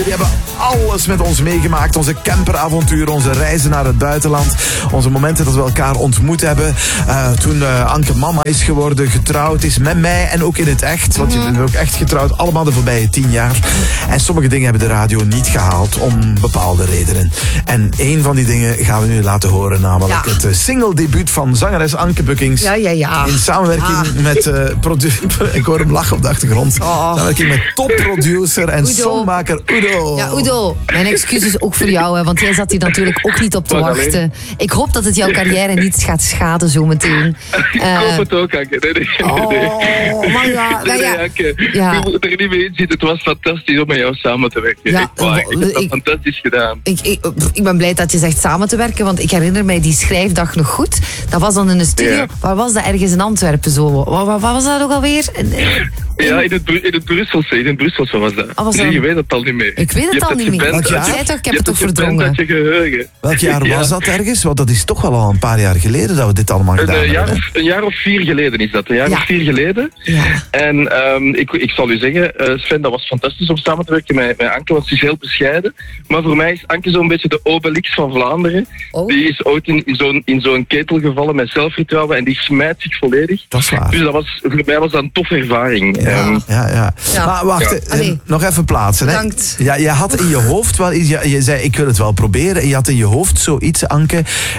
Jullie hebben alles met ons meegemaakt. Onze camperavonturen, onze reizen naar het buitenland. Onze momenten dat we elkaar ontmoet hebben. Toen Anke mama is geworden, getrouwd is met mij en ook in het echt. Want je bent ook echt getrouwd, allemaal de voorbije 10 jaar. En sommige dingen hebben de radio niet gehaald om bepaalde redenen. En één van die dingen gaan we nu laten horen, namelijk het single debuut van zangeres Anke Buckings. Ja. In samenwerking met ik hoor hem lachen op de achtergrond. Samenwerking met topproducer en songmaker Udo. Ja, Udo, mijn excuses ook voor jou, hè, want jij zat hier natuurlijk ook niet op te wachten. Ik hoop dat het jouw carrière niet gaat schaden zometeen. Ik hoop het ook, Anke. Nee. Maar ja. Anke. Je moet er niet mee in zitten. Het was fantastisch om met jou samen te werken. Ja, ik heb dat fantastisch gedaan. Ik ben blij dat je zegt samen te werken, want ik herinner mij die schrijfdag nog goed. Dat was dan in een studio. Ja. Waar was dat? Ergens in Antwerpen zo. Wat was dat ook alweer? Ja, in het Brusselse was dat. Nee, je weet het al niet meer. Ik weet het al niet meer. Ik zei toch, ik heb het toch verdrongen. Je geheugen. Welk jaar was dat ergens? Want dat is toch wel al een paar jaar geleden dat we dit allemaal gedaan hebben. Een jaar of 4 geleden is dat. Een jaar of 4 geleden. Ja. En ik zal u zeggen, Sven, dat was fantastisch om samen te werken met Anke, want ze is heel bescheiden. Maar voor mij is Anke zo'n beetje de Obelix van Vlaanderen. Oh. Die is ooit in zo'n ketel gevallen met zelfvertrouwen en die smijt zich volledig. Dat is waar. Dus voor mij was dat een toffe ervaring. Ja. Maar wacht, nog even plaatsen. Hè? Ja, je had in je hoofd wel iets, je zei ik wil het wel proberen. En je had in je hoofd zoiets, Anke.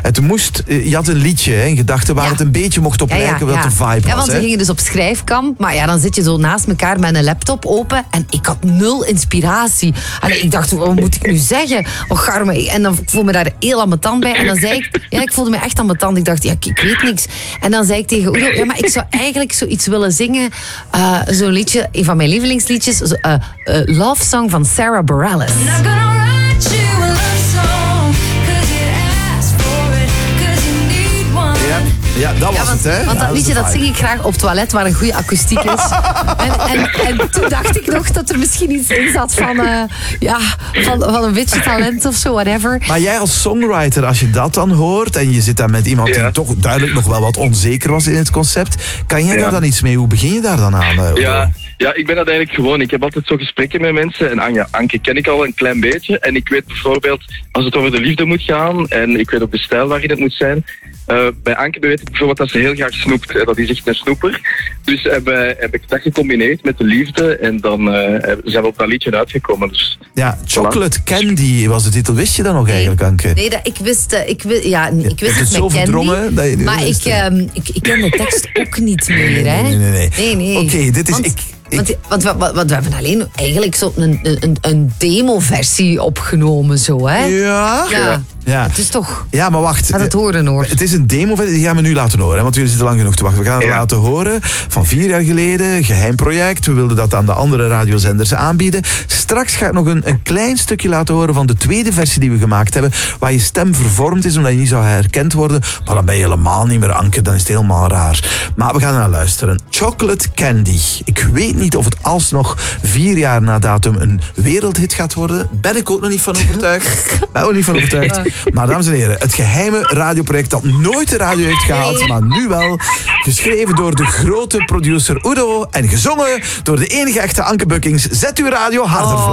Je had een liedje in gedachten waar het een beetje mocht op lijken wat de vibe was. Ja, want we gingen dus op schrijfkamp. Maar ja, dan zit je zo naast elkaar met een laptop open. En ik had 0 inspiratie. Allee, ik dacht, wat moet ik nu zeggen? Oh, garme. En dan voelde me daar heel ambetant bij. En dan zei ik, ik voelde me echt ambetant. Ik dacht, ik weet niks. En dan zei ik tegen Udo, maar ik zou eigenlijk zoiets willen zingen. Zo'n liedje, een van mijn lievelingsliedjes. Love Song van Sarah Bareilles. Ja, dat was het, hè? Want dat liedje, dat zing ik graag op het toilet, waar een goede akoestiek is. En toen dacht ik nog dat er misschien iets in zat van een beetje talent of zo, whatever. Maar jij als songwriter, als je dat dan hoort en je zit daar met iemand die toch duidelijk nog wel wat onzeker was in het concept, kan jij daar dan iets mee? Hoe begin je daar dan aan? Ja, ik ben dat eigenlijk gewoon. Ik heb altijd zo gesprekken met mensen. En Anke ken ik al een klein beetje. En ik weet bijvoorbeeld, als het over de liefde moet gaan, en ik weet ook de stijl waarin het moet zijn. Bij Anke weet ik bijvoorbeeld dat ze heel graag snoept. Dat is echt een snoeper. Dus heb ik dat gecombineerd met de liefde. En dan zijn we op dat liedje uitgekomen. Dus, Chocolate Candy was de titel. Wist je dat nog eigenlijk, Anke? Nee, ik wist het met Candy. Maar ik ken de tekst ook niet meer. Hè? Nee. Oké, dit is... Want we hebben alleen eigenlijk zo een demo-versie opgenomen, zo, hè? Ja. Het is toch... Ja, maar wacht. Laat het horen, hoor. Het is een demo-versie, die gaan we nu laten horen, hè, want jullie zitten lang genoeg te wachten. We gaan het laten horen van 4 jaar geleden, geheim project. We wilden dat aan de andere radiozenders aanbieden. Straks ga ik nog een klein stukje laten horen van de tweede versie die we gemaakt hebben, waar je stem vervormd is, omdat je niet zou herkend worden. Maar dan ben je helemaal niet meer Anke, dan is het helemaal raar. Maar we gaan naar luisteren. Chocolate Candy. Ik weet niet of het alsnog 4 jaar na datum een wereldhit gaat worden. Ben ik ook nog niet van overtuigd. Maar dames en heren, het geheime radioproject dat nooit de radio heeft gehaald, maar nu wel. Geschreven door de grote producer Udo en gezongen door de enige echte Anke Buckings. Zet uw radio harder, Vlaanderen.